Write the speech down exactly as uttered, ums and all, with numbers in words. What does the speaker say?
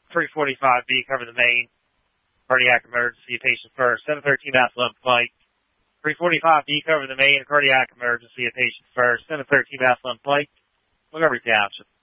three forty-five B, cover the main. Cardiac emergency, patient first. seven thirteen Athlone Pike. three forty-five B, cover the main. Cardiac emergency, patient first. seven thirteen Athlone Pike. Montgomery Township.